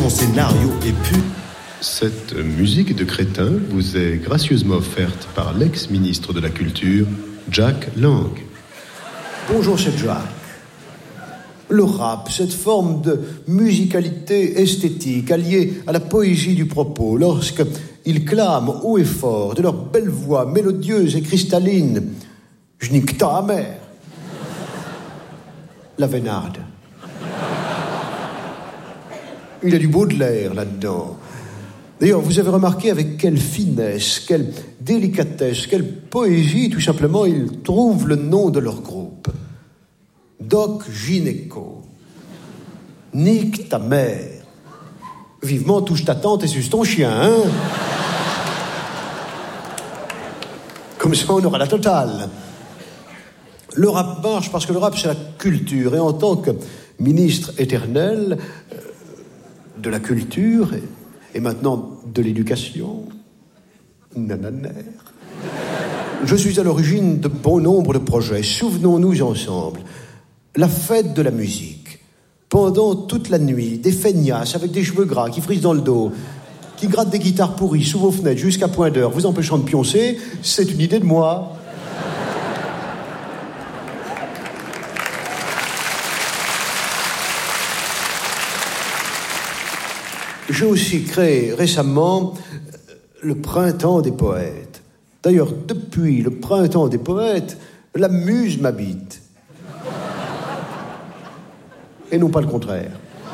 scénario et puis... Cette musique de crétin vous est gracieusement offerte par l'ex-ministre de la Culture, Jack Lang. Bonjour, c'est Jack. Le rap, cette forme de musicalité esthétique alliée à la poésie du propos, lorsqu'ils clament haut et fort de leur belle voix mélodieuse et cristalline, je nique ta mère. La Vénarde. Il y a du Baudelaire là-dedans. D'ailleurs, vous avez remarqué avec quelle finesse, quelle délicatesse, quelle poésie, tout simplement, ils trouvent le nom de leur groupe. Doc Gynéco. Nique ta mère. Vivement touche ta tante et suce ton chien, hein? Comme ça, on aura la totale. Le rap marche parce que le rap, c'est la culture. Et en tant que ministre éternel de la culture... Et maintenant, de l'éducation, nananère. Je suis à l'origine de bon nombre de projets. Souvenons-nous ensemble. La fête de la musique. Pendant toute la nuit, des feignasses avec des cheveux gras qui frisent dans le dos, qui grattent des guitares pourries sous vos fenêtres jusqu'à point d'heure, vous empêchant de pioncer, c'est une idée de moi. J'ai aussi créé récemment le Printemps des poètes. D'ailleurs, depuis le Printemps des poètes, la muse m'habite. Et non pas le contraire.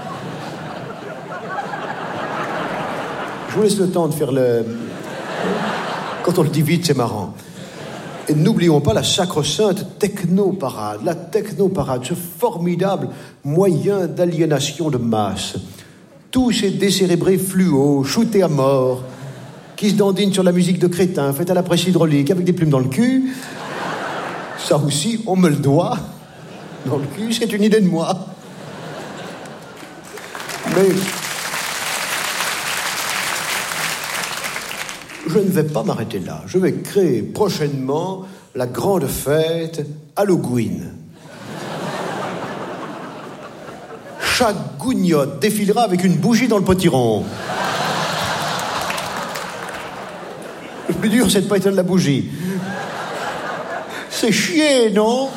Je vous laisse le temps de faire le... Quand on le dit vite, c'est marrant. Et n'oublions pas la sacro-sainte technoparade. La technoparade, ce formidable moyen d'aliénation de masse. Tous ces décérébrés fluos, shootés à mort, qui se dandinent sur la musique de crétin, faite à la presse hydraulique, avec des plumes dans le cul. Ça aussi, on me le doit. Dans le cul, c'est une idée de moi. Mais... je ne vais pas m'arrêter là. Je vais créer prochainement la grande fête Halloween. Chaque gougnotte défilera avec une bougie dans le potiron. Le plus dur, c'est de pas éteindre la bougie. C'est chier, non?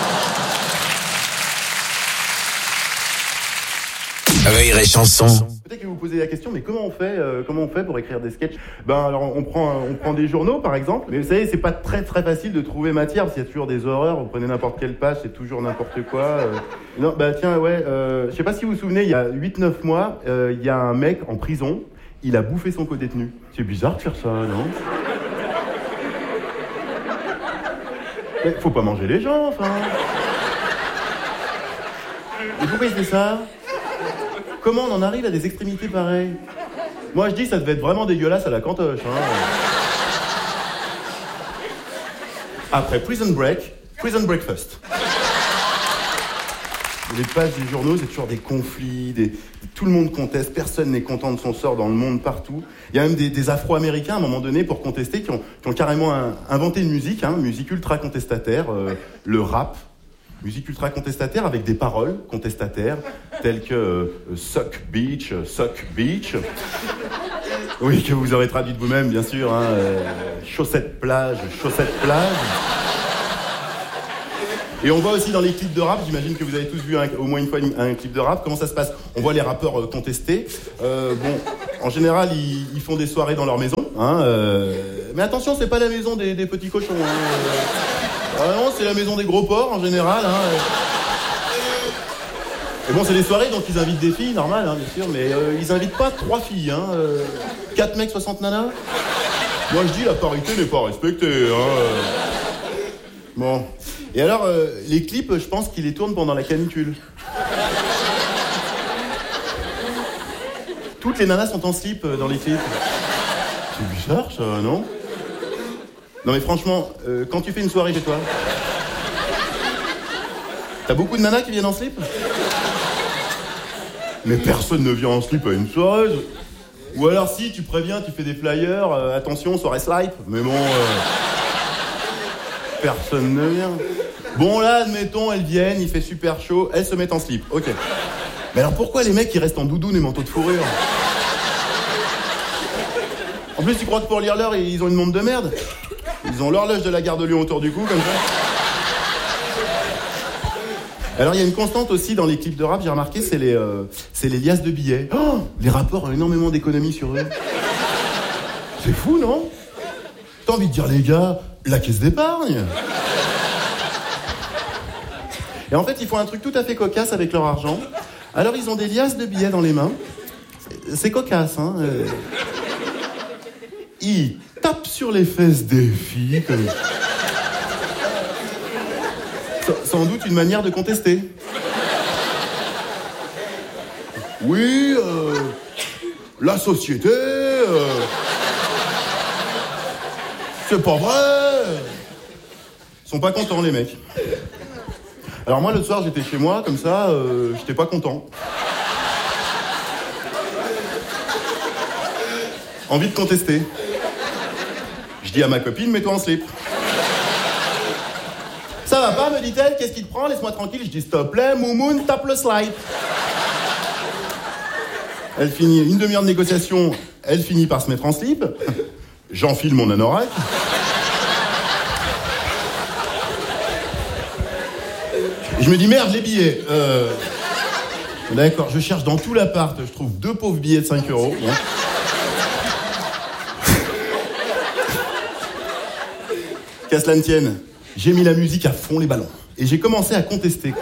Rire et chanson. Peut-être que vous posez la question, mais comment on fait pour écrire des sketchs? Alors on prend des journaux par exemple, mais vous savez c'est pas très très facile de trouver matière parce qu'il y a toujours des horreurs. Vous prenez n'importe quelle page, c'est toujours n'importe quoi. Non, tiens je sais pas si vous vous souvenez, il y a 8-9 mois, il y a un mec en prison, il a bouffé son co-détenu. C'est bizarre de faire ça, non? Mais faut pas manger les gens, enfin. Et pourquoi il fait ça? Comment on en arrive à des extrémités pareilles? Moi je dis ça devait être vraiment dégueulasse à la cantoche. Après Prison Breakfast. Les pages des journaux, c'est toujours des conflits, tout le monde conteste, personne n'est content de son sort dans le monde partout. Il y a même des Afro-Américains à un moment donné pour contester qui ont carrément inventé une musique ultra contestataire, le rap. Musique ultra contestataire avec des paroles contestataires telles que Suck Beach. Oui, que vous aurez traduit de vous-même, bien sûr. Chaussettes plage. Et on voit aussi dans les clips de rap, j'imagine que vous avez tous vu au moins une fois un clip de rap, comment ça se passe. On voit les rappeurs contester. En général, ils font des soirées dans leur maison. Mais attention, c'est pas la maison des petits cochons. Non, c'est la maison des gros porcs en général. Et bon, c'est des soirées, donc ils invitent des filles, normal, bien sûr, mais ils invitent pas 3 filles. 4 mecs, 60 nanas. Moi, je dis, la parité n'est pas respectée. Bon. Et alors, les clips, je pense qu'ils les tournent pendant la canicule. Toutes les nanas sont en slip dans les clips. C'est bizarre, ça, non? Non mais franchement, quand tu fais une soirée chez toi, t'as beaucoup de nanas qui viennent en slip? Mais personne ne vient en slip à une soirée. Ou alors si, tu préviens, tu fais des flyers, attention, soirée slip. Mais bon, personne ne vient. Bon là, admettons, elles viennent, il fait super chaud, elles se mettent en slip, ok. Mais alors pourquoi les mecs, ils restent en doudoune et manteau de fourrure? En plus, tu crois que pour lire l'heure, ils ont une montre de merde? Ils ont l'horloge de la gare de Lyon autour du cou, comme ça. Alors, il y a une constante aussi dans les clips de rap, j'ai remarqué, c'est les liasses de billets. Oh, les rappeurs ont énormément d'économies sur eux. C'est fou, non? T'as envie de dire, les gars, la caisse d'épargne. Et en fait, ils font un truc tout à fait cocasse avec leur argent. Alors, ils ont des liasses de billets dans les mains. C'est cocasse, hein. Ils tapent sur les fesses des filles, comme... Sans doute une manière de contester. Oui, la société... c'est pas vrai. Ils sont pas contents, les mecs. Alors moi, l'autre soir, j'étais chez moi, comme ça, j'étais pas content. Envie de contester. Je dis à ma copine, mets-toi en slip. Ça va pas, me dit-elle, qu'est-ce qui te prend? Laisse-moi tranquille. Je dis, s'il te plaît, Moumoun, tape le slide. Elle finit, une demi-heure de négociation, elle finit par se mettre en slip. J'enfile mon anorak. Je me dis, merde, les billets. D'accord, je cherche dans tout l'appart, je trouve 2 pauvres billets de 5 €. Hein. Qu'à cela ne tienne, j'ai mis la musique à fond les ballons. Et j'ai commencé à contester.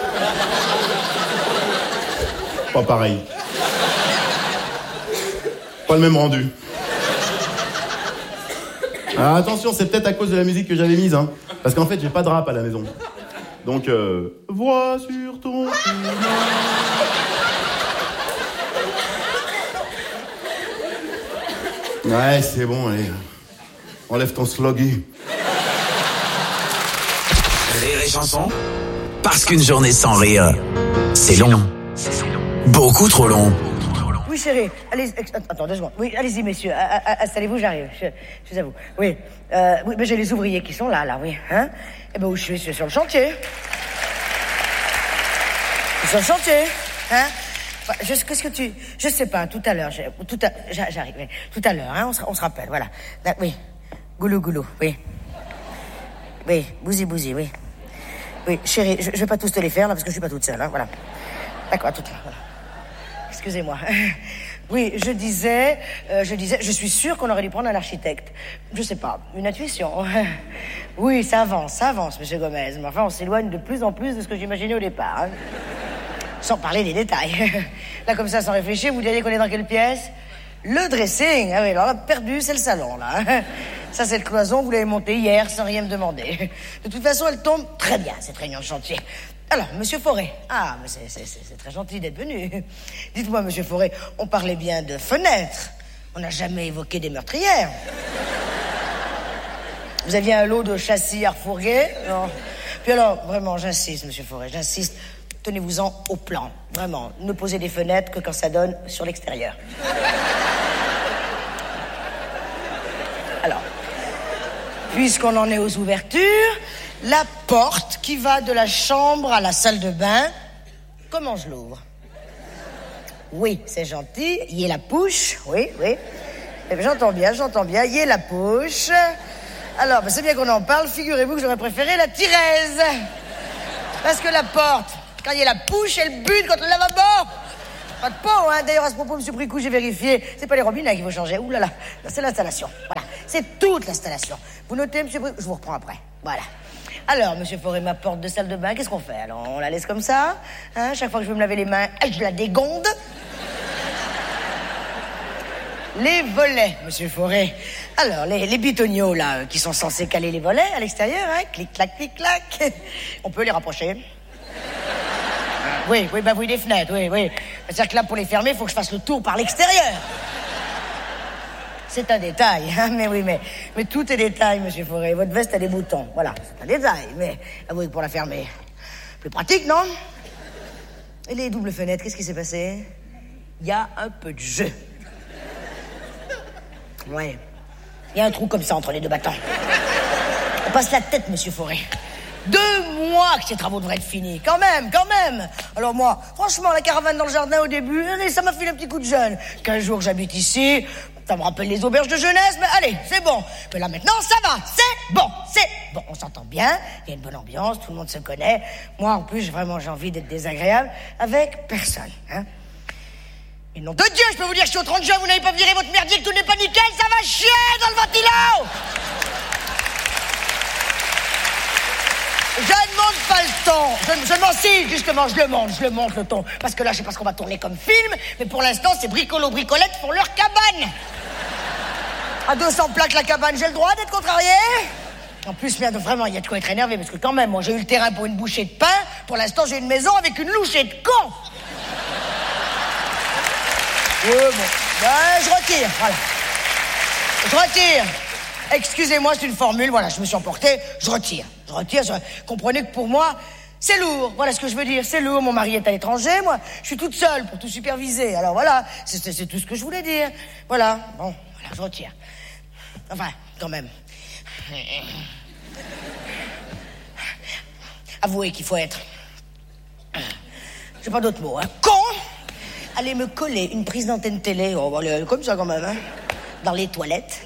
Pas pareil. Pas le même rendu. Alors attention, c'est peut-être à cause de la musique que j'avais mise, hein. Parce qu'en fait, j'ai pas de rap à la maison. Donc, vois sur ton chemin. Ouais, c'est bon, allez. Enlève ton sloggy. Rire et chanson, parce qu'une journée sans rire, c'est long. Beaucoup trop long. Oui, chérie, allez, attends 2 secondes. Oui, allez-y, messieurs, installez-vous, j'arrive, je vous avoue. Oui, oui, mais j'ai les ouvriers qui sont là, oui, hein. Eh ben, où je suis sur le chantier. Sur le chantier, hein. Qu'est-ce que tu... Je sais pas, tout à l'heure, j'arrive, oui. Tout à l'heure, hein, on se rappelle, voilà. Oui, goulou, oui. Oui, bousi, oui. Oui, chérie, je vais pas tous te les faire, là, parce que je suis pas toute seule, hein, voilà. D'accord, tout voilà. Excusez-moi. Oui, je disais, je suis sûre qu'on aurait dû prendre un architecte. Je sais pas, une intuition. Oui, ça avance, monsieur Gomez. Mais enfin, on s'éloigne de plus en plus de ce que j'imaginais au départ. Hein. Sans parler des détails. Là, comme ça, sans réfléchir, vous diriez qu'on est dans quelle pièce? Le dressing. Ah oui, alors là, perdu, c'est le salon, là. Ça, cette cloison, vous l'avez montée hier sans rien me demander. De toute façon, elle tombe très bien, cette réunion de chantier. Alors, monsieur Forêt. Ah, mais c'est très gentil d'être venu. Dites-moi, monsieur Forêt, on parlait bien de fenêtres. On n'a jamais évoqué des meurtrières. Vous aviez un lot de châssis à refourguer? Non. Puis alors, vraiment, j'insiste, monsieur Forêt, j'insiste. Tenez-vous-en au plan. Vraiment, ne posez des fenêtres que quand ça donne sur l'extérieur. Alors, puisqu'on en est aux ouvertures, la porte qui va de la chambre à la salle de bain, comment je l'ouvre? Oui, c'est gentil. Y est la pouche. Oui. J'entends bien. Y est la pouche. Alors, c'est bien qu'on en parle. Figurez-vous que j'aurais préféré la Thérèse. Parce que la porte, quand y est la pouche, elle bute contre le lavabo. Pas de peau, hein. D'ailleurs, à ce propos, monsieur Bricou, j'ai vérifié. C'est pas les robinets qu'il faut changer. Ouh là là. C'est l'installation. Voilà. C'est toute l'installation. Vous notez, monsieur Bricou? Je vous reprends après. Voilà. Alors, monsieur Forêt, ma porte de salle de bain, qu'est-ce qu'on fait? Alors, on la laisse comme ça, hein? Chaque fois que je veux me laver les mains, je la dégonde. Les volets, monsieur Forêt. Alors, les bitoniaux, là, qui sont censés caler les volets à l'extérieur, hein? Clic-clac, clic-clac. On peut les rapprocher. Oui, des fenêtres, oui. C'est-à-dire que là, pour les fermer, il faut que je fasse le tour par l'extérieur. C'est un détail, hein, mais oui, mais tout est détail, monsieur Forêt. Votre veste a des boutons, voilà, c'est un détail, mais avouez que pour la fermer, plus pratique, non? Et les doubles fenêtres, qu'est-ce qui s'est passé? Il y a un peu de jeu. Ouais, il y a un trou comme ça entre les 2 battants. On passe la tête, monsieur Forêt. 2 mois que ces travaux devraient être finis. Quand même. Alors moi, franchement, la caravane dans le jardin au début, ça m'a filé un petit coup de jeune. 15 jours que j'habite ici, ça me rappelle les auberges de jeunesse, mais allez, c'est bon. Mais là maintenant, ça va, c'est bon. On s'entend bien, il y a une bonne ambiance, tout le monde se connaît. Moi, en plus, j'ai envie d'être désagréable avec personne, hein. Et nom de Dieu, je peux vous dire que je suis au 30 juin, vous n'avez pas viré votre merdier, que tout n'est pas nickel, ça va chier dans le ventilo. Je ne monte pas le ton. Je m'en si, justement, je le monte le ton. Parce que là, je sais pas ce qu'on va tourner comme film, mais pour l'instant, c'est bricolo-bricolette pour leur cabane. À 200 plaques la cabane, j'ai le droit d'être contrarié. En plus, vraiment, il y a de quoi être énervé, parce que quand même, moi, j'ai eu le terrain pour une bouchée de pain. Pour l'instant, j'ai une maison avec une louchée de con. Bon. Je retire, voilà. Je retire. Excusez-moi, c'est une formule, voilà, je me suis emporté, je retire. Comprenez que pour moi, c'est lourd, voilà ce que je veux dire, c'est lourd, mon mari est à l'étranger, moi, je suis toute seule pour tout superviser, alors voilà, c'est tout ce que je voulais dire. Voilà, bon, voilà, je retire. Enfin, quand même. Avouez qu'il faut être... J'ai pas d'autres mots, hein. Con! Allez me coller une prise d'antenne télé, comme ça quand même, hein, dans les toilettes.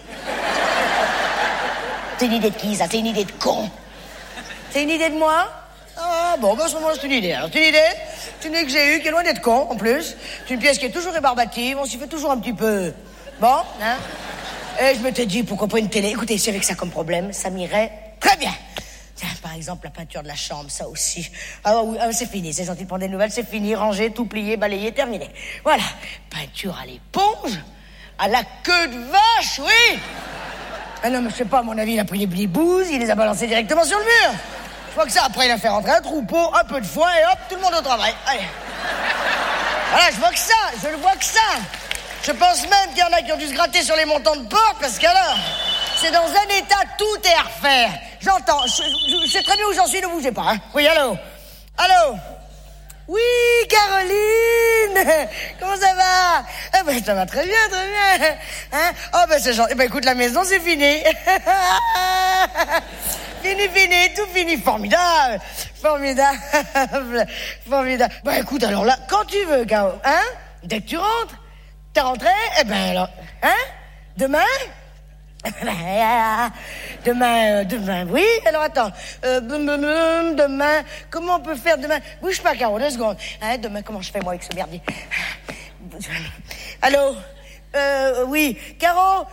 C'est une idée de qui, ça? C'est une idée de con. C'est une idée de moi? Ah, bon, à ce moment-là, c'est une idée. Alors, c'est une idée que j'ai eue, qui est loin d'être con, en plus. C'est une pièce qui est toujours rébarbative, on s'y fait toujours un petit peu... Bon, hein? Et je m'étais dit, pourquoi pas une télé? Écoutez, si avec ça comme problème, ça m'irait très bien. Tiens, par exemple, la peinture de la chambre, ça aussi. Ah oui, c'est fini, c'est gentil de prendre des nouvelles, c'est fini, rangé, tout plié, balayé, terminé. Voilà, peinture à l'éponge, à la queue de vache, oui. Ah non, mais je sais pas, à mon avis, il a pris les blibouses, il les a balancés directement sur le mur. Je vois que ça, après, il a fait rentrer un troupeau, un peu de foin, et hop, tout le monde au travail. Allez. Voilà, je le vois que ça. Je pense même qu'il y en a qui ont dû se gratter sur les montants de porte, parce qu'alors, c'est dans un état, tout est à refaire. J'entends, je sais très bien où j'en suis, ne bougez pas, hein. Oui, allô? Oui, Caroline. Comment ça va? Eh ben, ça va très bien, hein? Oh, ben, c'est gentil. Eh ben, écoute, la maison, c'est fini. Fini, tout fini. Formidable. Ben, écoute, alors là, quand tu veux, Caro, hein? Dès que tu rentres, t'es rentré, eh ben, alors, hein? Demain, oui. Alors attends, demain, comment on peut faire demain? Bouge pas, Caro, 2 secondes. Hein, demain, comment je fais moi avec ce merdier? Allô? Oui, Caro?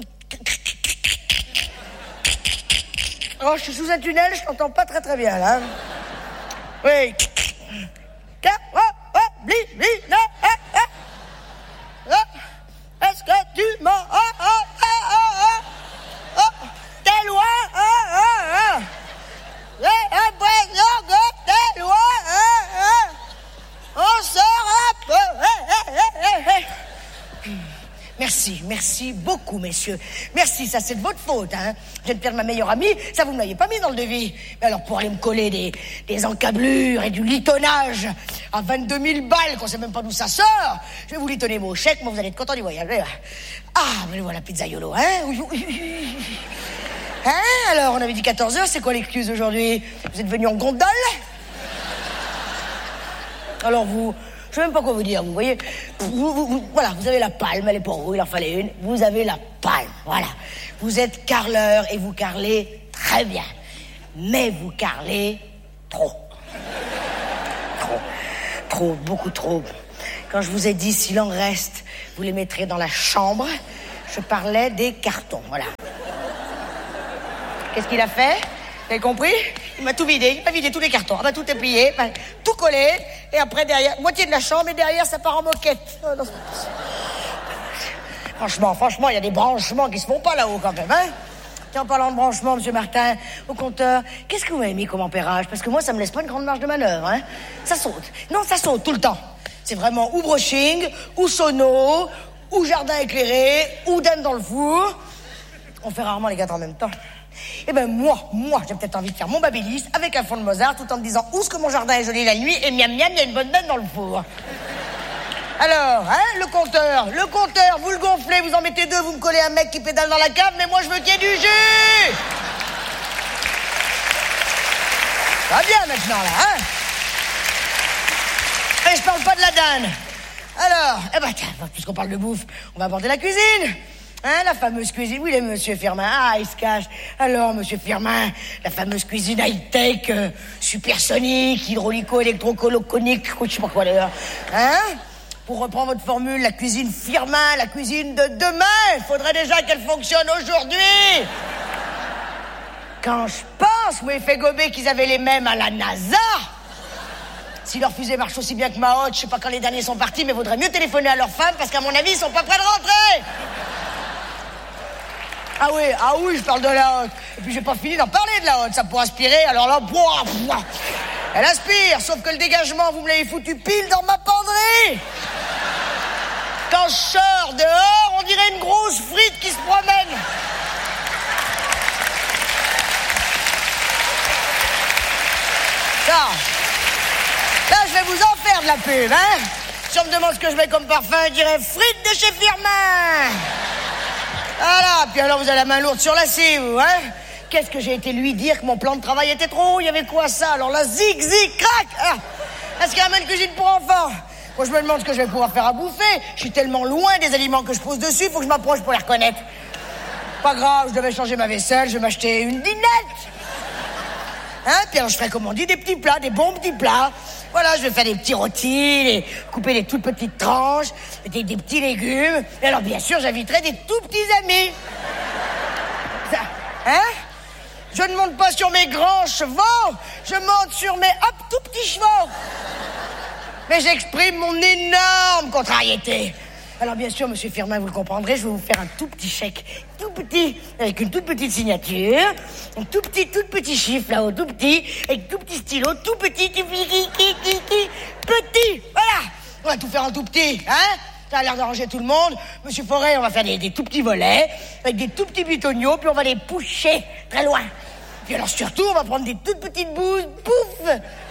Oh, je suis sous un tunnel, je t'entends pas très très bien là. Oui. Est-ce que tu m'as... T'es loin, j'ai l'impression que t'es loin, on sera peu. Merci beaucoup, messieurs. Merci, ça c'est de votre faute, hein. Je viens de perdre ma meilleure amie, ça vous ne m'aviez pas mis dans le devis. Mais alors pour aller me coller des encablures et du litonnage à 22 000 balles, qu'on sait même pas d'où ça sort, je vais vous litonner vos chèques, moi vous allez être content du voyage. Ah, mais voilà, pizzaiolo, hein. Hein, alors, on avait dit 14h, c'est quoi l'excuse aujourd'hui? Vous êtes venu en gondole? Alors je sais même pas quoi vous dire, vous voyez. Voilà, vous avez la palme, elle est pour vous, il en fallait une. Vous avez la palme, voilà. Vous êtes carleur et vous carlez très bien. Mais vous carlez trop. Trop, beaucoup trop. Quand je vous ai dit, s'il en reste, vous les mettrez dans la chambre, je parlais des cartons, voilà. Qu'est-ce qu'il a fait? Vous avez compris? Il m'a tout vidé, il m'a vidé tous les cartons. Ah bah tout est plié, tout collé, et après derrière, moitié de la chambre, et derrière ça part en moquette. Oh, non. Franchement, il y a des branchements qui se font pas là-haut quand même, hein? Tiens, en parlant de branchement, monsieur Martin, au compteur, qu'est-ce que vous m'avez mis comme ampérage? Parce que moi, ça me laisse pas une grande marge de manœuvre, hein? Ça saute. Non, ça saute tout le temps. C'est vraiment ou brushing, ou sono, ou jardin éclairé, ou dinde dans le four. On fait rarement les 4 en même temps. Eh ben moi, j'ai peut-être envie de faire mon babyliste avec un fond de Mozart tout en me disant où est-ce que mon jardin est joli la nuit et miam miam, il y a une bonne dinde dans le four. Alors, hein, le compteur, vous le gonflez, vous en mettez 2, vous me collez un mec qui pédale dans la cave, mais moi je veux qu'il y ait du jus. Ça va bien maintenant, là, hein? Et je parle pas de la dinde. Alors, tiens, puisqu'on parle de bouffe, on va aborder la cuisine. Hein, la fameuse cuisine. Oui, monsieur Firmin. Ah, il se cache. Alors, monsieur Firmin, la fameuse cuisine high-tech, supersonique, hydraulico-électrocoloconique, je sais pas quoi d'ailleurs. Hein? Pour reprendre votre formule, la cuisine Firmin, la cuisine de demain, il faudrait déjà qu'elle fonctionne aujourd'hui. Quand je pense, moi, il fait gober qu'ils avaient les mêmes à la NASA. Si leur fusée marche aussi bien que ma haute, je sais pas quand les derniers sont partis, mais vaudrait mieux téléphoner à leurs femmes parce qu'à mon avis, ils sont pas prêts de rentrer. Ah oui, je parle de la haute. Et puis j'ai pas fini d'en parler de la haute, ça pourrait aspirer, alors là, elle aspire, sauf que le dégagement, vous me l'avez foutu pile dans ma penderie. Quand je sors dehors, on dirait une grosse frite qui se promène. Ça. Là, je vais vous en faire de la pub, hein. Si on me demande ce que je mets comme parfum, je dirais frites de chez Firmin. Voilà, puis alors vous avez la main lourde sur la scie, vous, hein. Qu'est-ce que j'ai été lui dire que mon plan de travail était trop haut? Il y avait quoi, ça? Alors là, zig, crac. Est-ce qu'il y a une cuisine pour enfants? Moi, je me demande ce que je vais pouvoir faire à bouffer. Je suis tellement loin des aliments que je pose dessus, faut que je m'approche pour les reconnaître. Pas grave, je devais changer ma vaisselle, je vais m'acheter une dinette. Hein? Puis alors, je ferai, comme on dit, des petits plats, des bons petits plats. Voilà, je vais faire des petits rôtis, couper des toutes petites tranches, des petits légumes. Et alors, bien sûr, j'inviterai des tout petits amis. Ça, hein? Je ne monte pas sur mes grands chevaux, je monte sur mes tout petits chevaux. Mais j'exprime mon énorme contrariété. Alors, bien sûr, monsieur Firmin, vous le comprendrez, je vais vous faire un tout petit chèque, tout petit, avec une toute petite signature, un tout petit chiffre là-haut, tout petit, avec tout petit stylo, tout petit, petit. Voilà, on va tout faire en tout petit, hein? Ça a l'air d'arranger tout le monde. Monsieur Forêt, on va faire des tout petits volets, avec des tout petits bitoniaux, puis on va les pousser très loin. Puis alors, surtout, on va prendre des toutes petites bouses, pouf,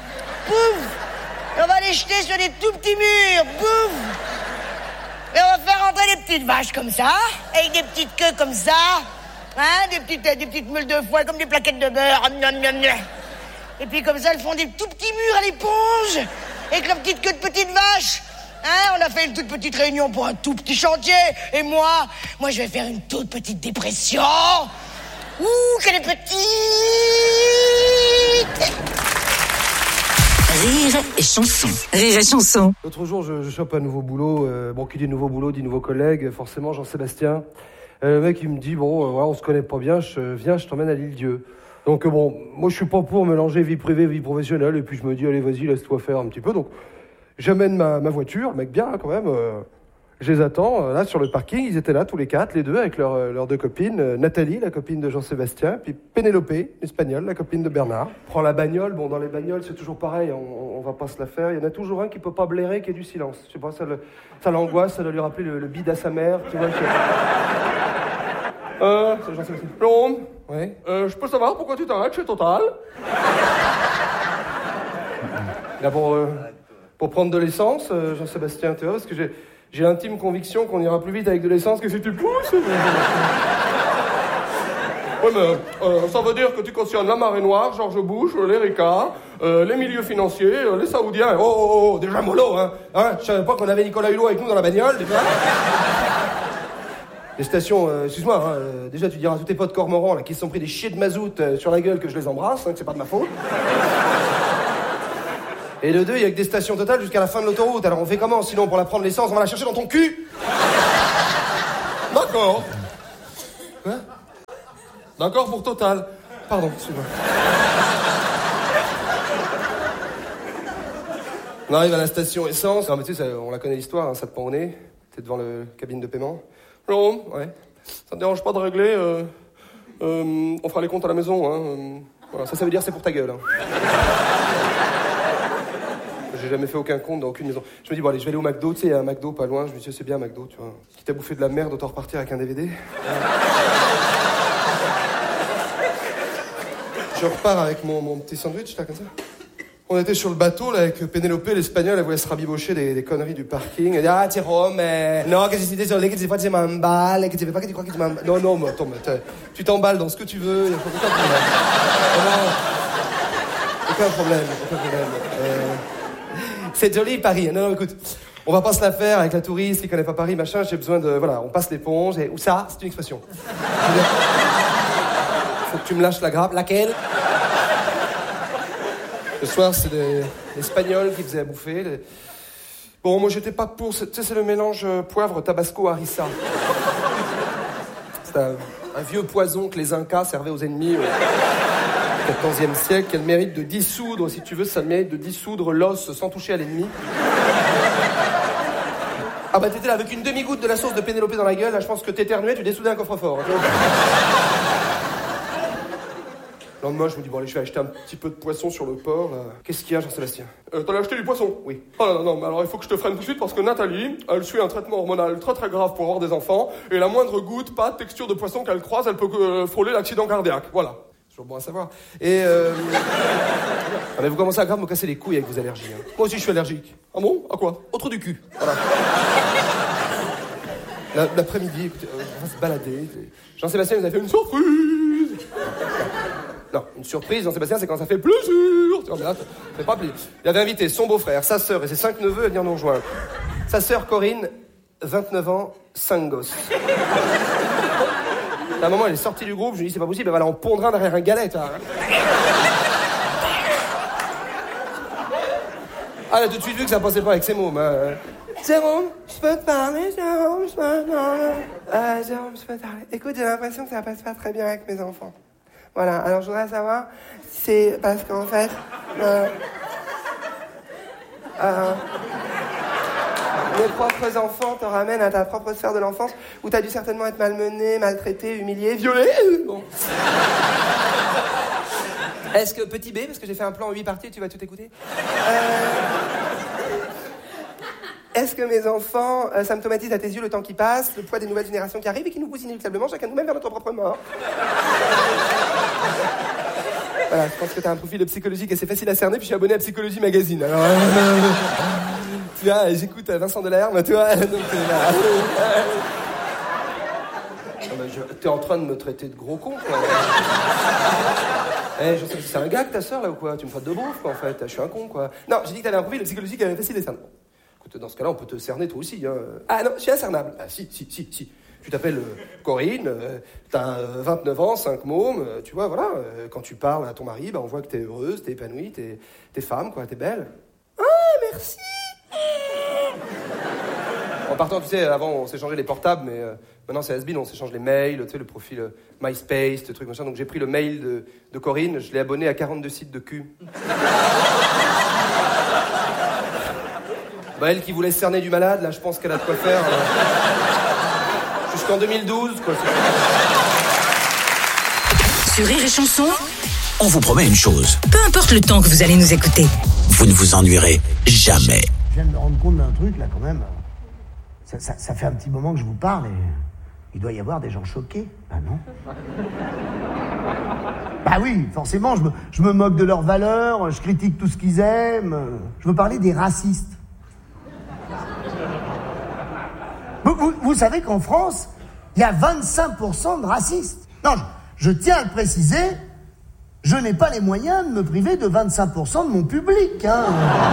et on va les jeter sur des tout petits murs, pouf. Et on va faire rentrer des petites vaches comme ça, avec des petites queues comme ça, hein, des petites meules de foie comme des plaquettes de beurre. Et puis comme ça, elles font des tout petits murs à l'éponge, avec leur petite queue de petite vache. Hein, on a fait une toute petite réunion pour un tout petit chantier. Et moi, je vais faire une toute petite dépression. Ouh, qu'elle est petite! Rire et chanson. Rire et chanson. L'autre jour, je chope un nouveau boulot. Qui dit nouveau boulot, dit nouveau collègue. Forcément, Jean-Sébastien. Le mec, il me dit, voilà, on se connaît pas bien, je t'emmène à l'Île-Dieu. Donc moi, je suis pas pour mélanger vie privée, vie professionnelle. Et puis, je me dis, allez, vas-y, laisse-toi faire un petit peu. Donc, j'amène ma voiture, le mec bien, quand même. Je les attends, là, sur le parking. Ils étaient là, tous les quatre, les deux, avec leurs deux copines. Nathalie, la copine de Jean-Sébastien, puis Pénélope, l'espagnole, la copine de Bernard. Prends la bagnole. Bon, dans les bagnoles, c'est toujours pareil, on va pas se la faire. Il y en a toujours un qui peut pas blairer, qui est du silence. Je sais pas, ça l'angoisse, ça doit lui rappeler le bide à sa mère, tu vois. C'est Jean-Sébastien. Blonde, ouais. Je peux savoir pourquoi tu t'arrêtes chez Total? Là, pour prendre de l'essence, Jean-Sébastien, tu vois, parce que j'ai l'intime conviction qu'on ira plus vite avec de l'essence que si tu pousses. Oui, mais ça veut dire que tu cautionnes la marée noire, George Bush, les Ricard, les milieux financiers, les Saoudiens. Oh, déjà mollo, hein. Je savais pas qu'on avait Nicolas Hulot avec nous dans la bagnole, déjà. Les stations, excuse-moi, déjà tu diras à tous tes potes cormorans là, qui se sont pris des chiés de mazout sur la gueule que je les embrasse, que c'est pas de ma faute. Et de deux, il y a que des stations Total jusqu'à la fin de l'autoroute. Alors on fait comment sinon pour la prendre l'essence? On va la chercher dans ton cul? D'accord. Quoi? D'accord pour Total. Pardon, excuse-moi. On arrive à la station essence. Non mais tu sais, on la connaît l'histoire, hein, ça te pend au nez. T'es devant la cabine de paiement. Non, ouais. Ça te dérange pas de régler on fera les comptes à la maison, hein. Voilà, ça veut dire c'est pour ta gueule, hein. J'ai jamais fait aucun compte dans aucune maison. Je me dis, bon allez, je vais aller au McDo, tu sais, il y a un McDo pas loin. Je me dis, c'est bien un McDo, tu vois. Quitte à bouffer de la merde, autant repartir avec un DVD. Je repars avec mon petit sandwich, là, comme ça. On était sur le bateau, là, avec Pénélope, l'Espagnole, elle voulait se rabibocher des conneries du parking. Elle dit, ah, Jérôme, non, que je suis désolé, que des fois tu m'emballes, que tu veux pas que tu crois que tu m'emballes. Non, mais attends, tu t'emballes dans ce que tu veux, il y a pas de problème. Aucun problème. C'est joli, Paris. Non, écoute, on va pas se la faire avec la touriste qui connaît pas Paris, machin. J'ai besoin de... Voilà, on passe l'éponge et... Où ça? C'est une expression. Faut que tu me lâches la grappe. Laquelle? Le soir, c'est des Espagnols qui faisaient à bouffer. Bon, moi, j'étais pas pour... Tu sais, c'est le mélange poivre, tabasco, harissa. C'est un vieux poison que les Incas servaient aux ennemis au XIVe siècle, qui a le mérite de dissoudre, si tu veux, ça a le mérite de dissoudre l'os sans toucher à l'ennemi. Ah bah t'étais là avec une demi-goutte de la sauce de Pénélope dans la gueule, là je pense que t'éternuais, tu dessoudais un coffre-fort. Le lendemain, je me dis, bon allez, je vais acheter un petit peu de poisson sur le port. Qu'est-ce qu'il y a, Jean-Sébastien? T'allais acheter du poisson? Oui. Oh non, mais alors il faut que je te freine tout de suite parce que Nathalie, elle suit un traitement hormonal très très grave pour avoir des enfants, et la moindre goutte, pas texture de poisson qu'elle croise, elle peut frôler l'accident cardiaque. Voilà. Toujours bon à savoir. Et ah mais vous commencez à grave me casser les couilles avec vos allergies. Hein. Moi aussi je suis allergique. Ah bon? À quoi? Au trou du cul. Voilà. L'après-midi, écoutez, on va se balader. Jean-Sébastien nous a fait une surprise. Non, une surprise, Jean-Sébastien, c'est quand ça fait plaisir. Tu vois, mais là, ça fait pas plaisir. Il avait invité son beau-frère, sa sœur et ses 5 neveux à venir nous rejoindre. Sa sœur Corinne, 29 ans, 5 gosses. À un moment, elle est sortie du groupe, je lui ai dit, c'est pas possible, elle va en pondre un derrière un galet, toi. Ah, elle a tout de suite vu que ça passait pas avec ses mots, mais... Jérôme, je peux te parler, Jérôme, je peux te parler. Jérôme, je peux te parler. Écoute, j'ai l'impression que ça passe pas très bien avec mes enfants. Voilà, alors je voudrais savoir si c'est parce qu'en fait... mes propres enfants te ramènent à ta propre sphère de l'enfance où t'as dû certainement être malmené, maltraité, humilié, violé. Bon. Est-ce que, petit B, parce que j'ai fait un plan en 8 parties, tu vas tout écouter. Est-ce que mes enfants symptomatisent à tes yeux le temps qui passe, le poids des nouvelles générations qui arrivent et qui nous poussent inéluctablement chacun de nous-mêmes vers notre propre mort? Voilà, je pense que t'as un profil psychologique assez facile à cerner, puis je suis abonné à Psychologie Magazine. Alors, tu vois, j'écoute Vincent Delerme, tu vois, donc t'es en train de me traiter de gros con, quoi. Je sais que c'est un gars que ta sœur, là, ou quoi? Tu me traites de beauf, quoi, en fait. Je suis un con, quoi. Non, j'ai dit que t'avais un profil psychologique qui avait facile à cerner. Écoute, dans ce cas-là, on peut te cerner, toi aussi, hein. Ah non, je suis incernable. Ah, si. Tu t'appelles Corinne, t'as 29 ans, 5 mômes, tu vois, voilà. Quand tu parles à ton mari, bah, on voit que t'es heureuse, t'es épanouie, t'es femme, quoi, t'es belle. Ah, merci. En partant, tu sais, avant, on s'échangeait les portables, mais maintenant, c'est has-been, on s'échange les mails, tu sais, le profil MySpace, ce truc machin. Donc, j'ai pris le mail de Corinne, je l'ai abonné à 42 sites de cul. Bah, elle qui voulait cerner du malade, là, je pense qu'elle a de quoi faire. Jusqu'en 2012, quoi. Sur Rire et Chanson, on vous promet une chose. Peu importe le temps que vous allez nous écouter, vous ne vous ennuierez jamais. Je viens de me rendre compte d'un truc, là, quand même. Ça fait un petit moment que je vous parle et il doit y avoir des gens choqués. Bah non. Bah oui, forcément, je me moque de leurs valeurs, je critique tout ce qu'ils aiment. Je veux parler des racistes. Vous savez qu'en France, il y a 25% de racistes. Non, je tiens à le préciser, je n'ai pas les moyens de me priver de 25% de mon public, hein.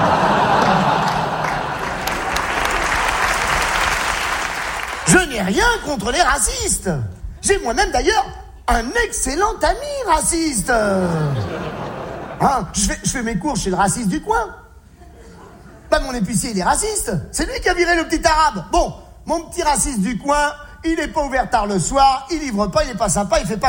Je n'ai rien contre les racistes. J'ai moi-même d'ailleurs un excellent ami raciste. Hein, je fais mes cours chez le raciste du coin. Bah mon épicier il est raciste. C'est lui qui a viré le petit arabe. Bon, mon petit raciste du coin, il est pas ouvert tard le soir, il livre pas, il est pas sympa, il fait pas